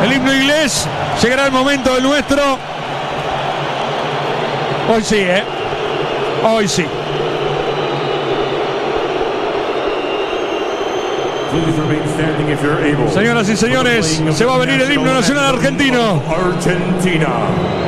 El himno inglés. Llegará el momento del nuestro. Hoy sí, hoy sí. Señoras y señores, se va a venir el himno nacional argentino. Argentina.